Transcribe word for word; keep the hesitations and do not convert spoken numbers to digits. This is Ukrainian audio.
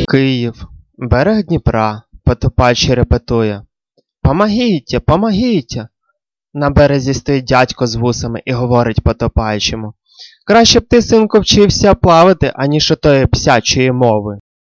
Київ. Берег Дніпра. Потопаючи репетує: «Помогіть, помогіть!» На березі стоїть дядько з вусами і говорить потопаючому: «Краще б ти, синку, вчився плавати, аніж отої псячої мови».